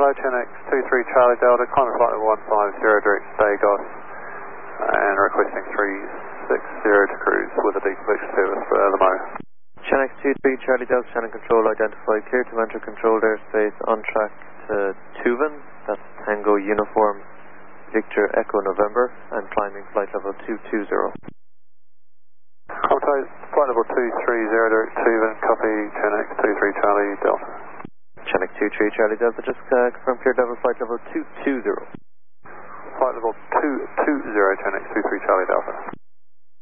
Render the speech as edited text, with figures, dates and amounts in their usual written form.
Hello, Chinnex 23 Charlie Delta, climb flight level 150, direct Stagos, and requesting 360 to cruise with a deconfliction service for the Mo. Chinnex 23 Charlie Delta, channel control identified, clear to enter controlled airspace on track to Tuvan, that's Tango Uniform, Victor Echo November, and climbing flight level 220. Flight level 230 direct Tuvan, copy Chinnex 23 Charlie Delta. Chinnex 23 Charlie Delta, just confirm cleared level flight level 220. Flight level 220, Chinnex 23 Charlie Delta.